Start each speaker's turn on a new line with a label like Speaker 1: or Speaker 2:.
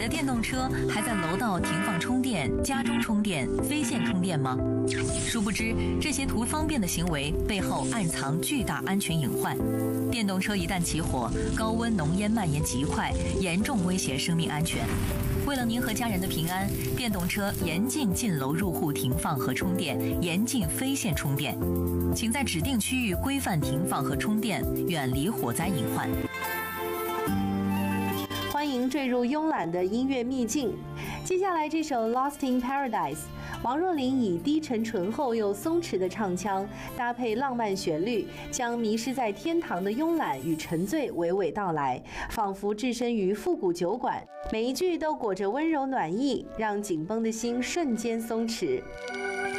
Speaker 1: 的电动车还在楼道停放充电、家中充电、非线充电吗？殊不知，这些图方便的行为背后暗藏巨大安全隐患。电动车一旦起火，高温浓烟蔓延极快，严重威胁生命安全。为了您和家人的平安，电动车严禁进楼入户停放和充电，严禁非线充电。请在指定区域规范停放和充电，远离火灾隐患。
Speaker 2: 欢迎坠入慵懒的音乐秘境。接下来这首《Lost in Paradise》，王若琳以低沉醇厚又松弛的唱腔，搭配浪漫旋律，将迷失在天堂的慵懒与沉醉娓娓道来，仿佛置身于复古酒馆。每一句都裹着温柔暖意，让紧绷的心瞬间松弛。